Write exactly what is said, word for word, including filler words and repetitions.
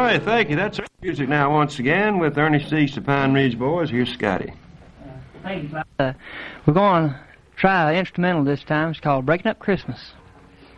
right, thank you. That's our music now once again with Ernest East, the Pine Ridge Boys. Here's Scotty. Uh, we're going to try an instrumental this time. It's called Breaking Up Christmas.